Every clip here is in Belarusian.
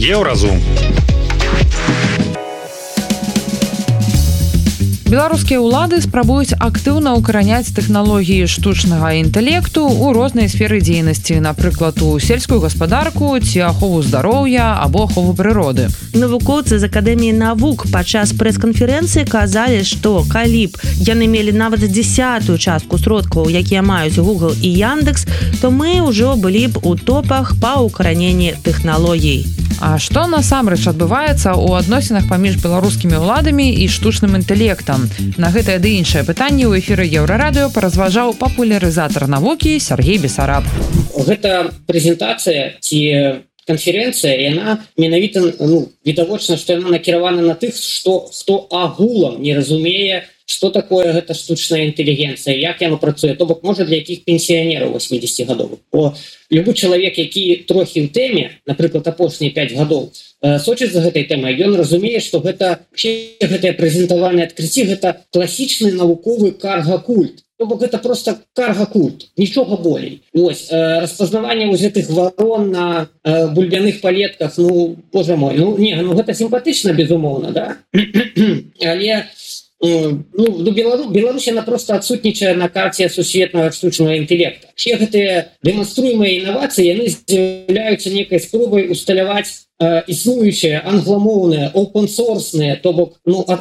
Еўразум. Беларускія ўлады спрабуюць актыўна ўкараняць тэхналогіі штучнага інтэлекту ў рознай сферы дзейнасці, напрыклад, у сельскую гаспадарку ці ахову здароўя або ахову прыроды. Навукоўцы з Акадэміі навук падчас прэс-канферэнцыі казалі, што калі б яны мелі нават 10-ую частку сродкаў, якія маюць Google і Яндекс, то мы ўжо былі б у топах па ўкараненні тэхналогій. А што насамрэч адбываецца ў адносінах паміж беларускімі ўладамі і штучным інтэлектам? На гэтае ды іншае пытанне ў эфіры Еўрарадыё паразважаў папулярызатар навукі Сергей Бесараб. Гэта прэзентацыя ці канферэнцыя, яна менавіта відавочна, што яна накіравана на тых, хто агулам не разумее, што такое гэта штучная інтэлігенцыя, як яно працуе, то бок можа для якіх пенсіянераў 80-гадовых. Бо любы чалавек, які трохі ў тэме, напрыклад, апошнія 5 гадоў, сочыць за гэтай тэмай, ён разумее, што гэтае прэзентаванае адкрыцці гэта класічны навуковы карга-культ. То бок гэта просто карга-культ, нічога болей. Вось, распазнаванне вось гэтых варон на бульбяных палетках, боже мой, гэта сімпатычна, безумоўна, да? Але Беларусь, яна просто адсутнічае на карце сусветнага штучнага інтэлекта. Все гэтыя дэманструемыя інавацыі, яны з'яўляюцца некай спробай усталяваць існуючыя англамоўныя, open-source-ныя, то бок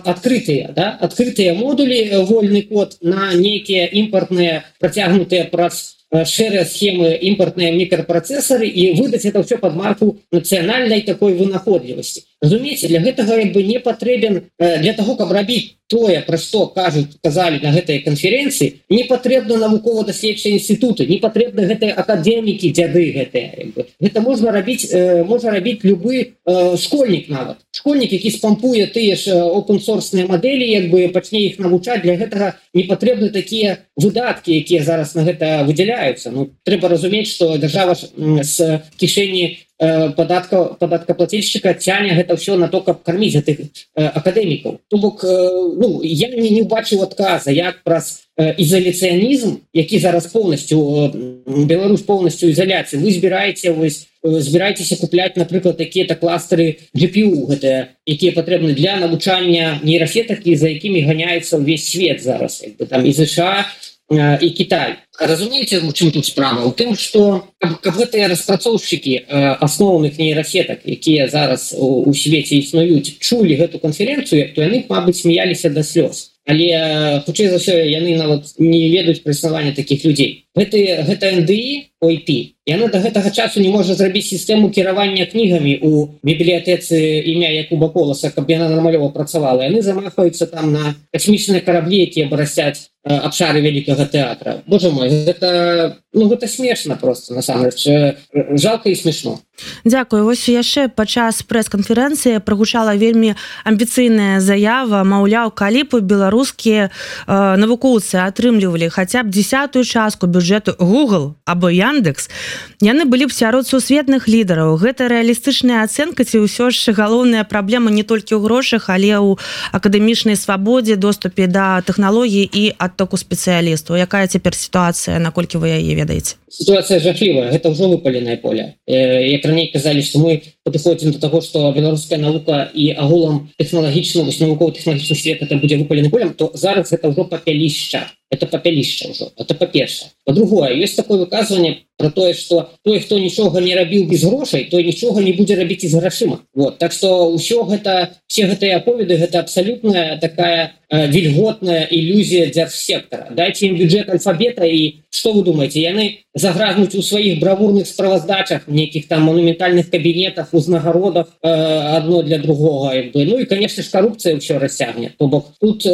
адкрытыя модулі, вольны код на нейкія імпартныя, працягнутыя праз шэрыя схемы імпартныя мікрапрацэсары і выдаць это ўсё пад марку нацыянальнай такой вынаходлівасці. Разумееце, для гэтага не патрэбен, для таго, каб рабіць тое, пра што казалі на гэтай канферэнцыі, не патрэбна навукова-даследчыя інстытуты, не патрэбны гэтыя акадэмікі, дзяды гэтыя. Гэта можа рабіць любы школьнік нават. Школьнік, які спампуе тыя ж open-source-ныя мадэлі, пачне іх навучаць, для гэтага не патрэбны такія выдаткі, якія зараз на гэта выдзяляюцца. Трэба разумець, што дзяржава з кішэні падаткаплательшчыка цяне гэта ўсё на то, каб карміць гэтых акадэмікаў. То бок, я не бачыў адказа, як праз ізаляцыянізм, які зараз Беларусь поўнасцю ізаляцыі, вы збіраецеся купляць, напрыклад, такія-то кластары GPU, якія патрэбны для навучання нейрасетак, і за якімі ганяецца ўвесь свет зараз, там і США, і Кітай. Разумееце, у чым тут справа? У тым, што каб гэтыя распрацоўшчыкі асноўных нейрасетак, якія зараз у свеце існуюць, чулі гэту канферэнцыю, то яны, мабыць, смяяліся да слёз. Але, хутчэй за ўсё, яны нават не ведаюць пра існаванне такіх людзей. Гэта НДІ, OIT, яна да гэтага часу не можа зрабіць сістэму кіравання кнігамі у бібліятэцы імя Якуба Коласа, каб яна нармалёва працавала. Яны замахаюцца там на касмічныя караблі, якія барасцяць абшары вялікага тэатра. Боже мой, гэта смешна просто, насамрэч. Жалка і смешно. Дзякую. Вось яшчэ падчас прэс-канферэнцыі прагучала вельмі амбіцыйная заява, маўляў, калі б беларускія навукоўцы атрымлівалі хаця б 10-ую частку бюджэту Google або Яндекс, яны былі б сярод сусветных лідараў. Гэта рэалістычная ацэнка ці ўсё ж галоўная праблема не толькі ў грошах, але ў акадэмічнай свабодзе, доступе да тэхналогій і адтоку спецыялістаў. Якая цяпер сітуацыя, наколькі вы яе ведаеце? Сітуацыя жахлівая, гэта ўжо выпаленае поле. Як раней казалі, што мы падыходзім до таго, што беларуская навука і агулам тэхналагічна, навукова-тэхналагічны свет это будзе выпаленым полем, то зараз гэта ўжо папялішча. Это папялішча ўжо. Это па-першае. Па-другое, ёсць такое выказванне про тое, што той, хто нічога не рабіў без грошай, той нічога не будзе рабіць і з грашыма. Так што все гэтыя аповеды, гэта абсалютная такая вільготная ілюзія дзяржсектара. Дайце ім бюджэт альфабета і што вы думаеце, яны загразнуць у сваіх бравурных справаздачах, нейкіх там монументальных кабінетах, узнагародах адно для другога. Ну і, конечно ж, карупцыя ўсё расцягне. То бок тут,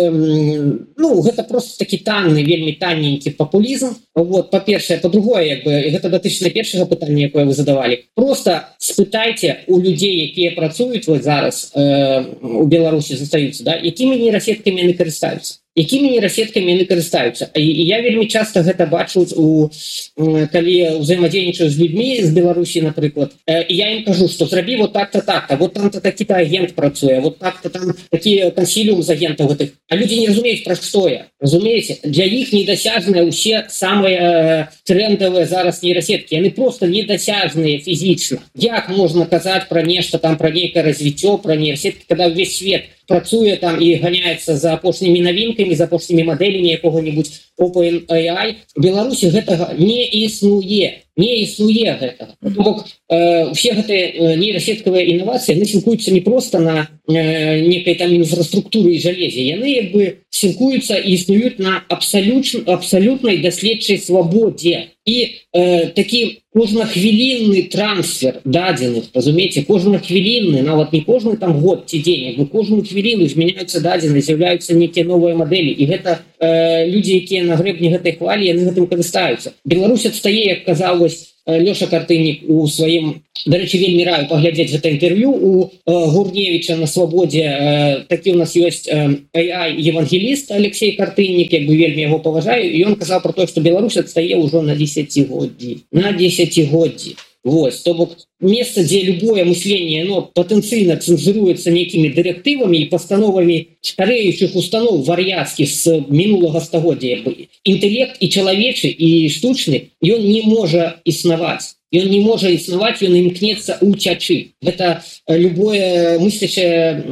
гэта просто такі танны, вельмі танненькі папулізм. Па-першае, па-другое, гэта датычна першага пытання, якое вы задавалі. Просто спытайце у людзей, якія працуюць зараз у Беларусі застаюцца, якімі нейрасеткамі яны карыстаюцца. якімі нейрасеткамі яны карыстаюцца. І я вельмі часта гэта бачу калі ўзаемадзейнічаю з людзьмі з Беларусі, напрыклад, і я ім кажу, што зрабі вот так-то так-то, вот там-то такі-то агент працуе, вот так-то там такі кансіліум з агентаў гэтых. А людзі не разумеюць, пра што я. Разумееце? Для іх недасяжныя ўсе самыя трендавыя зараз нейрасеткі. Яны просто недасяжныя фізічна. Як можна казаць пра нешта, там пра нейкае развіццё, пра нейрасеткі, когда ўвесь свет працуе там і ганяецца за апошнімі навінкамі, за апошнімі мадэлямі якога-нибудь OpenAI. В Беларусі гэтага не існуе. Не існуе гэтага. Бок все гэтыя нейрасеткавыя інавацыі яны сілкуюцца не просто на некай там інфраструктуры і жалезе. Яны як бы сілкуюцца і існуюць на абсалютнай даследчай свабодзе. І такі кожнахвілінны трансфер дадзеных, разумееце, кожнахвілінны, нават не кожны там год ці дзень, як бы кожную хвіліну змяняюцца дадзеныя, з'яўляюцца нейкія новыя мадэлі. І гэта людзі, якія на грэбні гэтай хвалі, яны гэтым карыстаюцца. Беларусь адстае, як казаў Лёша Картыннік у сваім, дарэчы, вельмі раю паглядзець гэта інтэрв'ю у Гурневіча на Свабодзе. Такі у нас ёсць AI-евангеліст Алексей Картыннік, як бы вельмі яго паважаю, і ён казаў пра тое, што Беларусь адстае ўжо на 10годдзі. На 10годдзі. Вось, то бок месца, дзе любое мысленне, оно патэнцыйна цэнзуруецца нейкімі дырэктывамі і пастановамі старэючых устаноў вар'яцкіх з мінулага стагоддзя. Інтэлект і чалавечы, і штучны, ён не можа існаваць. Ён не можа існаваць, ён імкнецца уцячы. Гэта любая мыслячая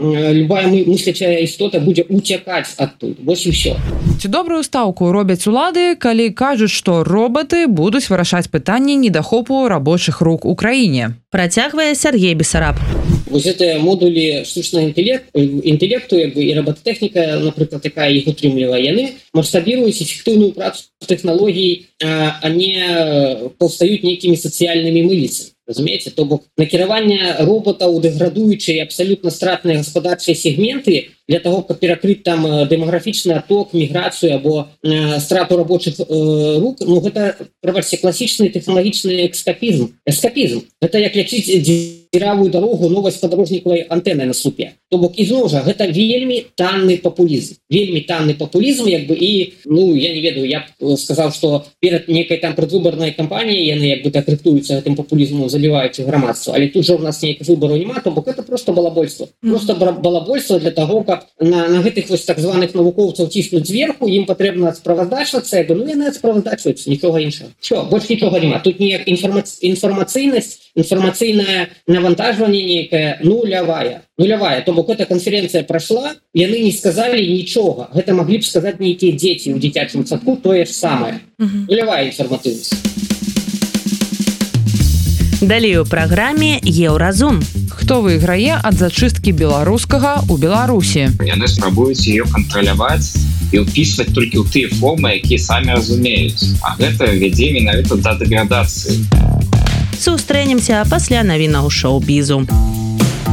істота будзе уцякаць адтуль. Вось і ўсё. Ці добрую стаўку робяць улады, калі кажуць, што роботы будуць вырашаць пытанні недахопу рабочых рук у краіне? Працягвае Сергей Бессараб. Вось гэтыя модулі штучнага інтэлекту і робототэхніка, напрыклад, якая іх утрымлівае, яны масштабіруюць эфектыўную працу тэхналогій, а не паўстаюць нейкімі сацыяльнымі мыліцамі. Разумееце, то бок накіраванне робатаў у дэградуючыя абсалютна стратныя гаспадарчыя сегменты для того, каб перакрыць там дэмаграфічны отток, міграцыю або страту рабочых рук, ну гэта, прабачце, класічны тэхналагічны эскапізм. Гэта як лячыць дзіравую дарогу новай спадарожнікавай антэнай на слупе. То бок, ізноў жа, гэта вельмі танны папулізм. Вельмі танны папулізм, як бы, і, ну, я не ведаю, я б сказаў, што перад нейкай там прадвыбарнай кампаніяй яны як бы так рыхтуюцца гэтым папулізмом, заліваючы грамадства. Але тут жа у нас нейкіх выбараў няма, то бок это просто балабольство. Просто балабольство для того, каб на гэтых вось так званых навукоўцаў ціснуць зверху, ім патрэбна справаздачвацца, ну яны справаздачваюцца, нічога іншага. Всё, больш нічога няма. Тут ніяк інфармацыйнасць, інфармацыйнае навантажванне нейкае нулявая. То бок эта канферэнцыя прайшла, яны не сказалі нічога. Гэта маглі б сказаць нейкія дзеці ў дзіцячым садку, тое ж самае. Нулявая інфарматыўнасць. Далей у праграме Еўразум. Хто выйграе ад зачысткі беларускага ў Беларусі? Яны спрабуюць ее кантраляваць і ўпісваць толькі ў тыя формы, якія самі разумеюць. А гэта вядзе менавіта да дэградацыі. Сустрэнемся пасля навінаў шоу-бізу.